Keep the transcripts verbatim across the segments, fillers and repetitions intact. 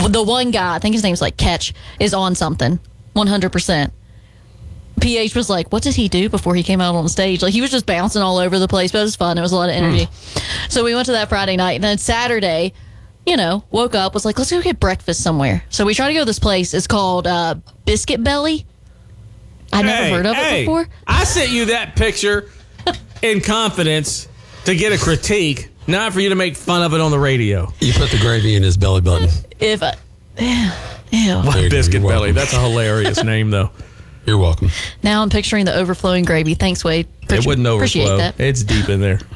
the one guy, I think his name's like Ketch, is on something, one hundred percent. P H was like, what did he do before he came out on stage? Like, he was just bouncing all over the place, but it was fun. It was a lot of energy. Mm. So we went to that Friday night, and then Saturday, you know, woke up, was like, let's go get breakfast somewhere. So we tried to go to this place. It's called uh, Biscuit Belly. I hey, never heard of hey, it before. I sent you that picture in confidence to get a critique, not for you to make fun of it on the radio. You put the gravy in his belly button. If I, ew. What Biscuit Belly? That's a hilarious name, though. You're welcome. Now I'm picturing the overflowing gravy. Thanks, Wade. Pre- it wouldn't appreciate overflow. That. It's deep in there.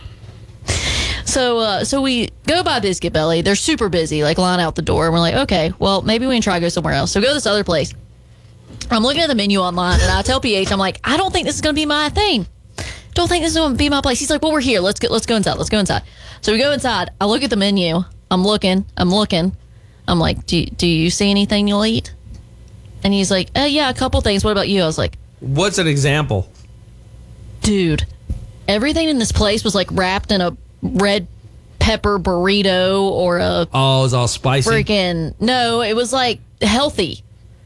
So uh, so we go by Biscuit Belly. They're super busy, like line out the door. And we're like, okay, well, maybe we can try to go somewhere else. So go to this other place. I'm looking at the menu online, and I tell P H, I'm like, I don't think this is going to be my thing. Don't think this is going to be my place. He's like, well, we're here. Let's go, let's go inside. Let's go inside. So we go inside. I look at the menu. I'm looking. I'm looking. I'm like, do, do you see anything you'll eat? And he's like, uh, yeah, a couple things. What about you? I was like, what's an example? Dude, everything in this place was like wrapped in a red pepper burrito or a oh, it's all spicy. Freaking no, it was like healthy.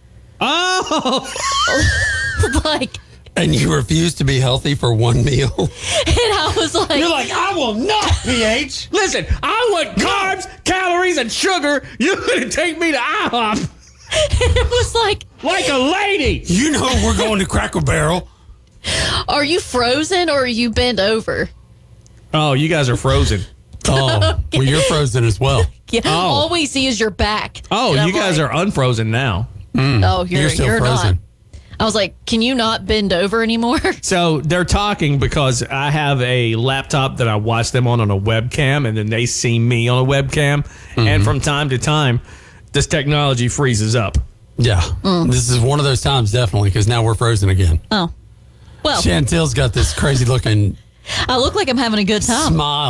Oh, like, and you refused to be healthy for one meal. And I was like, you're like, I will not, P H. Listen, I want carbs, calories, and sugar. You're gonna take me to IHOP. It was like, like a lady. You know we're going to Cracker Barrel. Are you frozen or are you bent over? Oh, you guys are frozen. Oh, well, you're frozen as well. Yeah. Oh. All we see is your back. Oh, And you I'm guys like, are unfrozen now. Mm, oh, you're, you're still you're frozen. not. I was like, can you not bend over anymore? So they're talking because I have a laptop that I watch them on on a webcam, and then they see me on a webcam. Mm-hmm. And from time to time, this technology freezes up. Yeah. Mm. This is one of those times, definitely, because now we're frozen again. Oh. Well, Chantel's got this crazy looking I look like I'm having a good time. smile